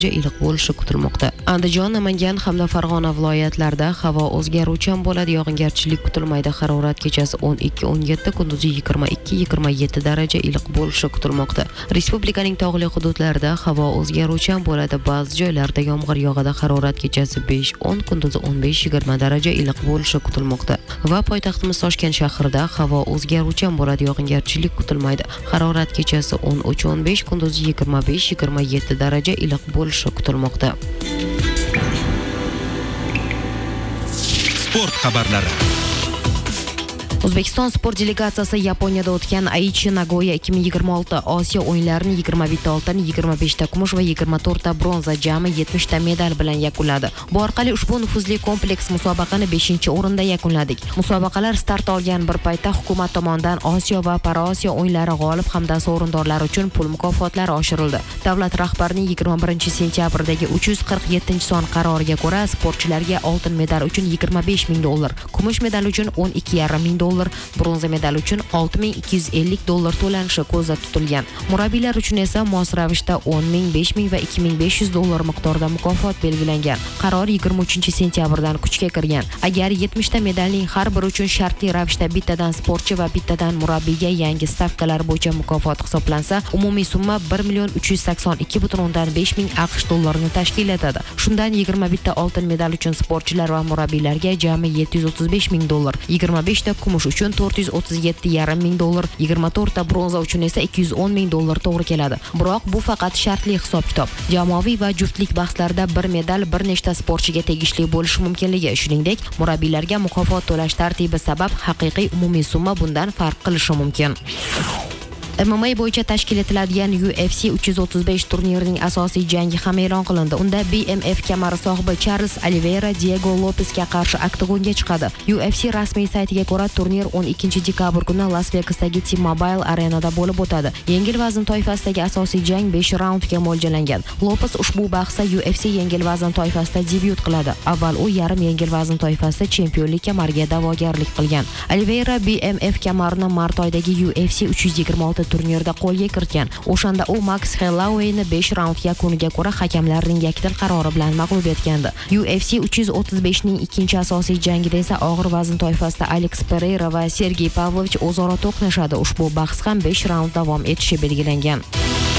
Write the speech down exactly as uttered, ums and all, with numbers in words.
iliq bo'lishi kutilmoqda. Andijon, Namangan hamda Farg'ona viloyatlarida havo o'zgaruvchan bo'ladi, yog'ingarchilik kutilmaydi. Harorat kechasi o'n ikki o'n yetti, kunduzi yigirma ikki yigirma yetti daraja iliq bo'lishi kutilmoqda. Respublikaning tog'li hududlarida havo o'zgaruvchan bo'ladi, ba'zi joylarda yomg'ir yog'adi. Harorat kechasi besh o'n, kunduzi o'n besh yigirma daraja iliq bo'lishi kutilmoqda. Va poytaxtimiz Toshkent shahrida havo o'zgaruvchan bo'ladi, yog'ingarchilik kutilmaydi. Harorat kechasi o'n uch o'n besh, kunduzi yigirma besh yigirma yetti daraja iliq bo'lishi kutilmoqda. Sport xabarlari. O'zbekiston sport delegatsiyasi Yaponiyada o'tgan Aichi Nagoya ikki ming yigirma olti Osiyo o'yinlarini yigirma bitta oltin, yigirma beshta kumush va yigirma to'rtta bronza, jami yetmishta medal bilan yakunladi. Bu orqali ushbu nufuzli kompleks musobaqani beshinchi o'rinda yakunladik. Musobaqalar start olgan bir paytda hukumat tomonidan Osiyo va Paraosiyo o'yinlari g'olib hamda sovrindorlari uchun pul mukofotlari oshirildi. Davlat rahbarining yigirma birinchi sentyabrdagi uch yuz qirq yettinchi son qaroriga ko'ra, sportchilarga oltin medal uchun yigirma besh ming dollar, kumush medal uchun o'n ikki yarim ming dollar, bronza medal uchun olti ming ikki yuz ellik dollar to'lanishi ko'zda tutilgan. Murabbiylar uchun esa mos ravishda o'n ming, besh ming va ikki ming besh yuz dollar miqdorida mukofot belgilangan. Qaror yigirma uchinchi sentyabrdan kuchga kirgan. Agar yetmishta medalning har biri uchun shartli ravishda bittadan sportchi va bittadan murabbiyga yangi stavkalar bo'yicha mukofot hisoblansa, umumiy summa bir million uch yuz sakson ikki butun o'ndan besh ming AQSh dollarini tashkil etadi. Shundan yigirma bitta oltin medal uchun sportchilar va murabbiylarga jami yetti yuz o'ttiz besh ming dollar, yigirma beshta kumush uchun to'rt yuz o'ttiz yetti yarim ming dollar, yigirma to'rtta bronza uchun esa ikki yuz o'n ming dollar to'g'ri keladi. Biroq bu faqat shartli hisob-kitob. Jamoaviy va juftlik bahslarida bir medal bir nechta sportchiga tegishli bo'lishi mumkinligi, shuningdek, murabbiylarga mukofot to'lash tartibi sabab haqiqiy umumiy summa bundan farq qilishi mumkin. M M A bo'yicha tashkil etiladigan U F C uch yuz o'ttiz besh turnirining asosiy jangi ham e'lon qilindi. Unda B M F kamari sohibi Charles Oliveira Diego Lopesga qarshi oktagonga chiqadi. U F C rasmiy saytiga ko'ra, turnir o'n ikkinchi dekabr kuni Las Vegasdagi T-Mobile arenada bo'lib o'tadi. Yengil vazn toifasidagi asosiy jang besh raundga mo'ljallangan. Lopes ushbu bahsda U F C yengil vazn toifasida debyut qiladi. Avval u yarim yengil vazn toifasida chempionlik kamariga da'vogarlik qilgan. Oliveira B M F kamarini mart oyidagi U F C uch yuz yigirma olti turnirda qo'lga kiritgan. O'shanda u Max Hollowayni besh raund yakuniga ko'ra hakamlarning yakdil qarori bilan mag'lub etgandi. U F C uch yuz o'ttiz besh ning ikkinchi asosiy jangida esa og'ir vazn toifasida Alex Pereira va Sergey Pavlovich o'zaro to'qnashadi. Ushbu bahs ham besh raund davom etishi belgilangan.